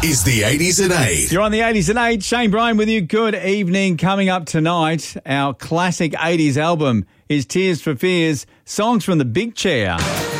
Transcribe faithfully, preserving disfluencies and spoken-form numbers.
is the eighties at eight. You're on the eighties at eight. Shane Bryan with you. Good evening. Coming up tonight, our classic eighties album is Tears for Fears, songs from the Big Chair.